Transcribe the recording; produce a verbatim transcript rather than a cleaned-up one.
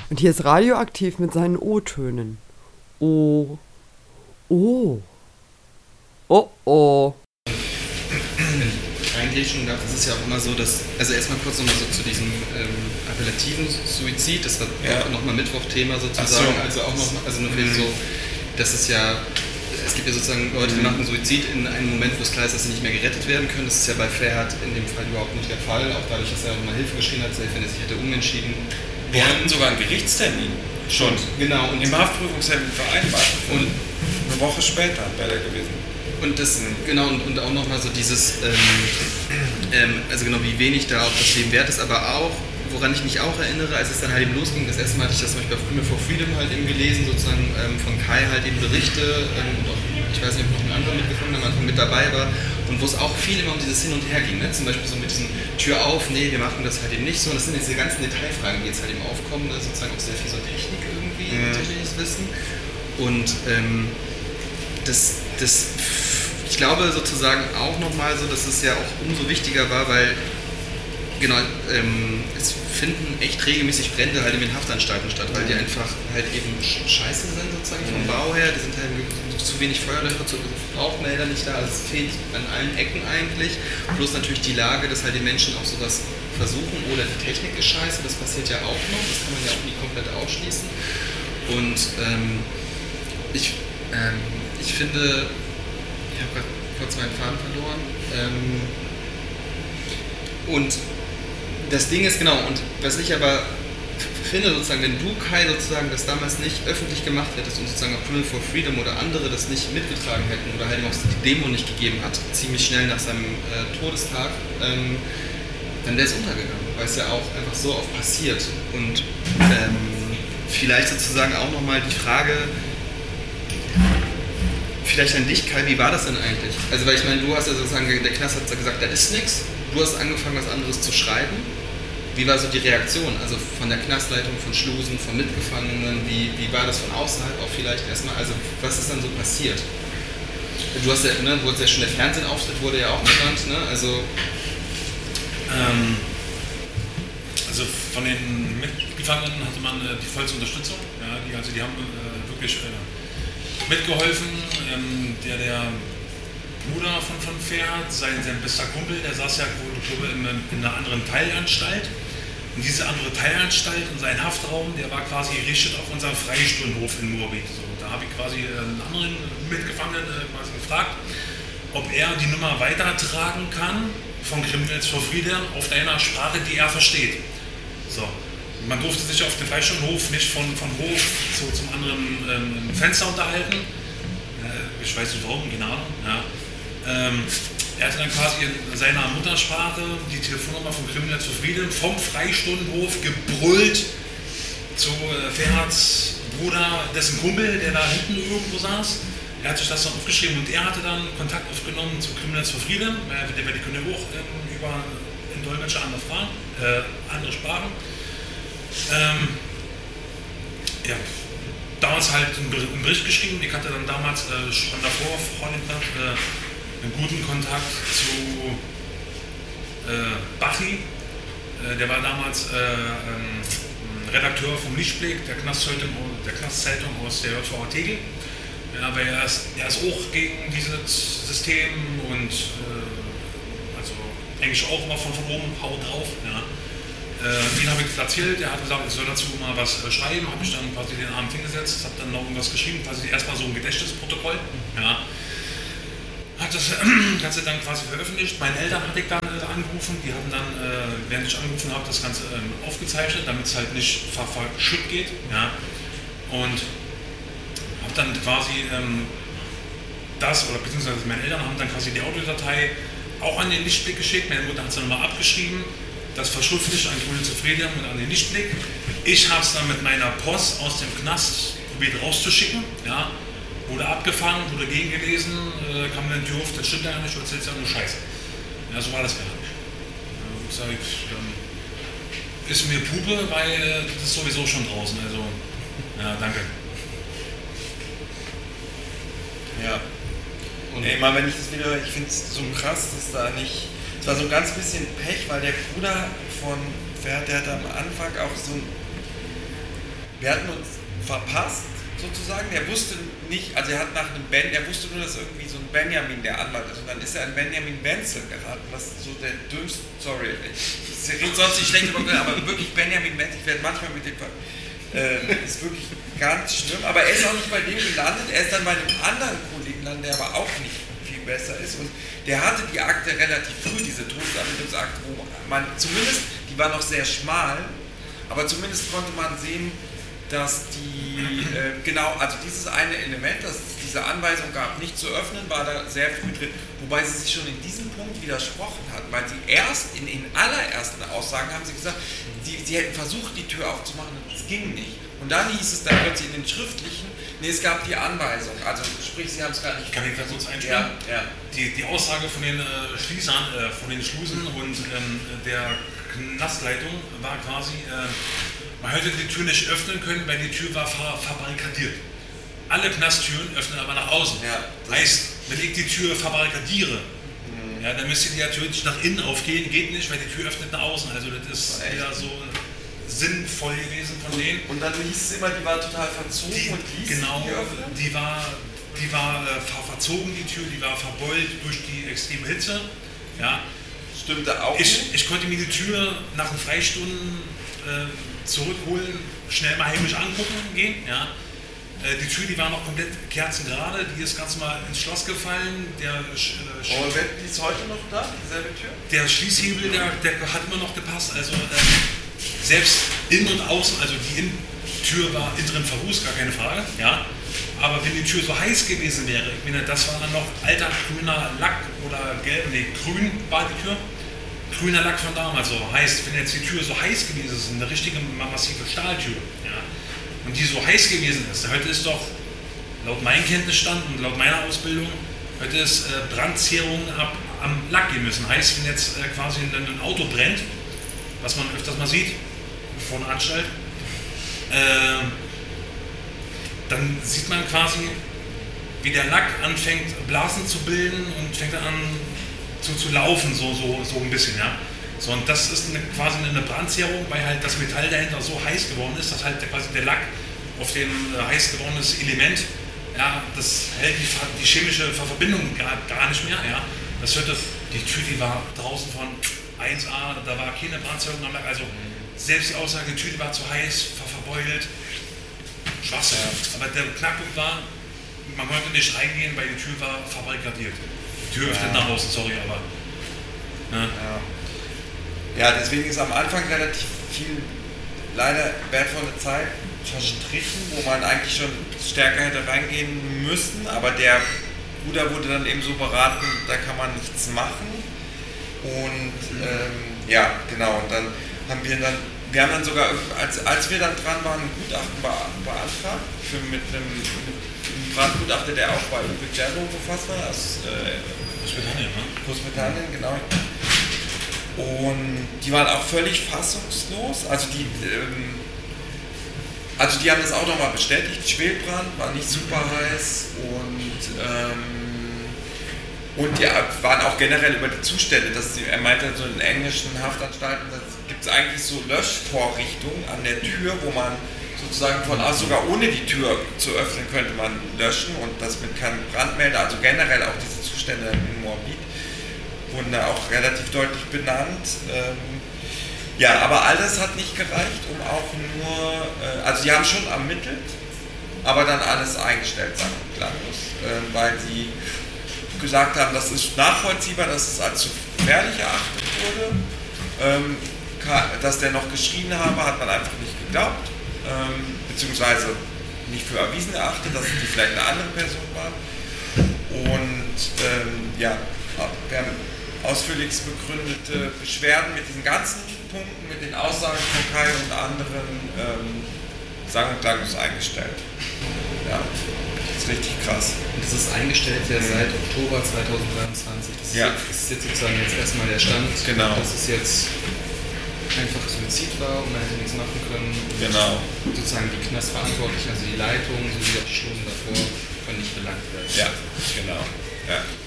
Und hier ist Radioaktiv mit seinen O-Tönen. Oh. Oh. Oh oh. Reingrätschen darf, das ist ja auch immer so, dass, also erstmal kurz nochmal so zu diesem ähm, appellativen Suizid, das war ja auch nochmal Mittwoch-Thema sozusagen, so. Also auch noch, also nur mhm. so, das ist ja, es gibt ja sozusagen Leute, die machen Suizid in einem Moment, wo es klar ist, dass sie nicht mehr gerettet werden können. Das ist ja bei Ferhat in dem Fall überhaupt nicht der Fall, auch dadurch, dass er auch mal Hilfe geschrien hat, wenn er sich hätte umentschieden. Wir hatten sogar einen Gerichtstermin schon. Und, genau. Und im Haftprüfungstermin vereinbart. Und eine Woche später wäre der gewesen. Und das, mhm. genau, und, und auch nochmal so dieses, ähm, ähm, also genau, wie wenig da auch das Leben wert ist, aber auch, woran ich mich auch erinnere, als es dann halt eben losging, das erste Mal hatte ich das zum Beispiel auf Criminal for Freedom halt eben gelesen, sozusagen ähm, von Kai halt eben Berichte, ähm, und auch, ich weiß nicht, ob noch ein anderer mitgefangen am Anfang mit dabei war, und wo es auch viel immer um dieses Hin und Her ging, ne? Zum Beispiel so mit diesem Tür auf, nee, wir machen das halt eben nicht so, und das sind diese ganzen Detailfragen, die jetzt halt eben aufkommen, ne? Sozusagen auch sehr viel so Technik irgendwie, mhm. technisches Wissen, und ähm, das, das, ich glaube sozusagen auch nochmal so, dass es ja auch umso wichtiger war, weil genau, ähm, es finden echt regelmäßig Brände halt in den Haftanstalten statt, weil die einfach halt eben scheiße sind sozusagen vom Bau her, die sind halt zu wenig Feuerlöcher, zu Rauchmelder nicht da, also es fehlt an allen Ecken eigentlich, plus natürlich die Lage, dass halt die Menschen auch sowas versuchen, oder die Technik ist scheiße, das passiert ja auch noch, das kann man ja auch nie komplett ausschließen, und ähm, ich, ähm, ich finde, ich habe gerade kurz meinen Faden verloren, ähm, und das Ding ist, genau, und was ich aber finde, sozusagen, wenn du, Kai, sozusagen das damals nicht öffentlich gemacht hättest und sozusagen auch Criminal for Freedom oder andere das nicht mitgetragen hätten oder halt auch die Demo nicht gegeben hat, ziemlich schnell nach seinem äh, Todestag, ähm, dann wäre es untergegangen, weil es ja auch einfach so oft passiert. Und ähm, vielleicht sozusagen auch nochmal die Frage, vielleicht an dich, Kai, wie war das denn eigentlich? Also, weil ich meine, du hast ja sozusagen, der Knast hat gesagt, da ist nichts. Du hast angefangen, was anderes zu schreiben. Wie war so die Reaktion? Also von der Knastleitung, von Schlusen, von Mitgefangenen, wie, wie war das von außerhalb auch vielleicht erstmal? Also was ist dann so passiert? Du hast ja, ne, wurde ja schon der Fernsehauftritt wurde ja auch genannt, ne? Also, ähm, also von den Mitgefangenen hatte man äh, die vollste Unterstützung. Ja, die, also die haben äh, wirklich äh, mitgeholfen. Ähm, der, der Bruder von, von Ferhat, sein, sein bester Kumpel, der saß ja in, in einer anderen Teilanstalt. Und diese andere Teilanstalt und sein Haftraum, der war quasi gerichtet auf unseren Freistundenhof in Moabit. So, da habe ich quasi einen anderen Mitgefangenen äh, quasi gefragt, ob er die Nummer weitertragen kann von Criminals for Freedom auf einer Sprache, die er versteht. So. Man durfte sich auf dem Freistundenhof nicht von, von Hof zu, zum anderen ähm, Fenster unterhalten. Äh, ich weiß nicht warum, keine Ahnung. Ja. Ähm, er hatte dann quasi in seiner Muttersprache die Telefonnummer von Criminals for Freedom vom Freistundenhof gebrüllt zu äh, Ferhats Bruder, dessen Kumpel, der da hinten irgendwo saß. Er hat sich das dann aufgeschrieben und er hatte dann Kontakt aufgenommen zu Criminals for Freedom, äh, die, die können ja auch ähm, über in Dolmetscher andere Fragen, äh, andere Sprachen. Ähm, ja, damals halt einen Bericht geschrieben. Ich hatte dann damals äh, schon davor, vor dem Tag, äh, einen guten Kontakt zu äh, Bachi. Äh, der war damals äh, ähm, Redakteur vom Lichtblick, der Knastzeitung, der Knastzeitung aus der J V A Tegel. Ja, aber er ist, er ist auch gegen dieses System und äh, also eigentlich auch immer von, von oben, haut drauf. Ja. Äh, ihn habe ich erzählt, er hat gesagt, ich soll dazu mal was äh, schreiben, habe ich dann quasi den Abend hingesetzt, habe dann noch irgendwas geschrieben, quasi erstmal so ein Gedächtnisprotokoll. Ja. Hat das äh, Ganze dann quasi veröffentlicht. Meine Eltern hatte ich dann äh, angerufen, die haben dann, äh, während ich angerufen habe, das Ganze äh, aufgezeichnet, damit es halt nicht ver verschütt geht. Ja. Und habe dann quasi ähm, das, oder beziehungsweise meine Eltern haben dann quasi die Audiodatei auch an den Lichtblick geschickt. Meine Mutter hat es dann nochmal abgeschrieben, das verschriftlicht an Criminals for Freedom und an den Lichtblick. Ich habe es dann mit meiner Post aus dem Knast probiert rauszuschicken. Ja. Wurde abgefangen, wurde gegengelesen, äh, kam dann die Tür auf, das stimmt ja nicht, du erzählst ja nur Scheiße. Ja, so war das gar nicht. Ja, ich sag, ähm, ist mir Puppe, weil äh, das ist sowieso schon draußen, also, ja, danke. Ja. Und ey, mal wenn ich das wieder, ich finde es so krass, dass da nicht, es war so ein ganz bisschen Pech, weil der Bruder von Ferhat, der hatte am Anfang auch so ein, wir hatten uns verpasst, sozusagen. Der wusste nicht, also er hat nach einem Ben, er wusste nur, dass irgendwie so ein Benjamin der Anwalt ist. Und dann ist er an Benjamin Wenzel geraten, was so der dümmste, sorry, ich rede sonst nicht schlecht über, aber wirklich Benjamin Wenzel, ich werde manchmal mit dem, äh, ist wirklich ganz schlimm. Aber er ist auch nicht bei dem gelandet, er ist dann bei einem anderen Kollegen gelandet, der aber auch nicht viel besser ist. Und der hatte die Akte relativ früh, diese Todesermittlungsakte, wo man zumindest, die war noch sehr schmal, aber zumindest konnte man sehen, dass die, äh, genau, also dieses eine Element, dass es diese Anweisung gab, nicht zu öffnen, war da sehr früh drin, wobei sie sich schon in diesem Punkt widersprochen hat, weil sie erst in den allerersten Aussagen haben sie gesagt, sie, sie hätten versucht, die Tür aufzumachen und es ging nicht. Und dann hieß es dann plötzlich in den schriftlichen, nee, es gab die Anweisung, also sprich, sie haben es gar nicht... Kann ich da kurz einstellen? Ja, ja. Die, die Aussage von den äh, Schließern, äh, von den Schlusen und ähm, der Knastleitung war quasi... Äh, Man hätte die Tür nicht öffnen können, weil die Tür war ver verbarrikadiert. Alle Knasttüren öffnen aber nach außen. Ja, heißt, wenn ich die Tür verbarrikadiere, mhm. ja, dann müsste die ja theoretisch nach innen aufgehen, geht nicht, weil die Tür öffnet nach außen. Also das ist ja so sinnvoll gewesen von denen. Und dann hieß es immer, die war total verzogen die, und ließ genau, die öffnen? Die war, die war äh, ver verzogen, die Tür, die war verbeult durch die extreme Hitze. Ja. Stimmte auch ich, nicht? ich konnte mir die Tür nach den Freistunden äh, zurückholen, schnell mal heimisch angucken gehen. Ja. Äh, die Tür, die war noch komplett kerzengerade, die ist ganz mal ins Schloss gefallen. Der, äh, oh, die ist heute noch da, dieselbe Tür? Der Schließhebel, der, der hat immer noch gepasst. Also äh, selbst innen und außen, also die Innentür war innen drin verrußt, gar keine Frage. Ja. Aber wenn die Tür so heiß gewesen wäre, ich meine, das war dann noch alter grüner Lack oder gelb, nee, grün war die Tür. Grüner Lack von damals, so heißt, wenn jetzt die Tür so heiß gewesen ist, eine richtige massive Stahltür, ja, und die so heiß gewesen ist, heute ist doch, laut meinem Kenntnisstand und laut meiner Ausbildung, heute ist äh, Brandzehrung ab, am Lack gehen müssen. Heißt, wenn jetzt äh, quasi ein, ein Auto brennt, was man öfters mal sieht, vor einer Anstalt, äh, dann sieht man quasi, wie der Lack anfängt, Blasen zu bilden und fängt an zu, zu laufen, so, so, so ein bisschen, ja. So, und das ist eine, quasi eine Brandzehrung, weil halt das Metall dahinter so heiß geworden ist, dass halt quasi der Lack auf dem äh, heiß gewordenes Element, ja, das hält die, die chemische Verbindung gar, gar nicht mehr, ja. Das hörte, die Tür, die war draußen von eins a, da war keine Brandzehrung am Lack, also selbst die Aussage, die Tür die war zu heiß, ver verbeult, Schwachsinn. Ja. Aber der Knackpunkt war, man konnte nicht reingehen, weil die Tür war verbarrikadiert. Die Tür öffnet ja. nach außen, sorry, aber... Ja. Ja. Ja, deswegen ist am Anfang relativ viel, leider wertvolle Zeit verstrichen, wo man eigentlich schon stärker hätte reingehen müssen, aber der Bruder wurde dann eben so beraten, da kann man nichts machen. Und ähm, ja, genau, und dann haben wir dann, wir haben dann sogar, als, als wir dann dran waren, ein Gutachten beantragt, für mit einem, mit einem Brandgutachter, der auch bei Uwe Gerlo befasst war, aus äh, Großbritannien, ne? Großbritannien, genau. Und die waren auch völlig fassungslos. Also die, ähm, also die haben das auch nochmal bestätigt. Schwelbrand war nicht super heiß und, ähm, und die waren auch generell über die Zustände. Dass die, er meinte, so in englischen Haftanstalten gibt es eigentlich so Löschvorrichtungen an der Tür, wo man sozusagen von aus, sogar ohne die Tür zu öffnen, könnte man löschen und das mit keinem Brandmelder. Also generell auch diese Zustände in Moabit wurden da auch relativ deutlich benannt. Ähm, ja, aber all das hat nicht gereicht, um auch nur, äh, also sie haben schon ermittelt, aber dann alles eingestellt, sagen wir klanglos, äh, weil sie gesagt haben, das ist nachvollziehbar, dass es als zu gefährlich erachtet wurde. Ähm, dass der noch geschrien habe, hat man einfach nicht geglaubt, ähm, beziehungsweise nicht für erwiesen erachtet, dass die vielleicht eine andere Person war. Und ähm, ja, wir haben ausführlichst begründete Beschwerden mit diesen ganzen Punkten, mit den Aussagen von Kai und anderen, ähm, sang- und klanglos eingestellt. Ja, das ist richtig krass. Und das ist eingestellt ja seit Oktober zweitausenddreiundzwanzig. Das ist, ja. jetzt, das ist jetzt sozusagen jetzt erstmal der Stand, genau. dass es jetzt einfach Suizid war und man hätte nichts machen können. Genau. Und sozusagen die Knastverantwortlichen, also die Leitung sowie auch die Schlusen davor, können nicht belangt werden. Ja, genau. Ja.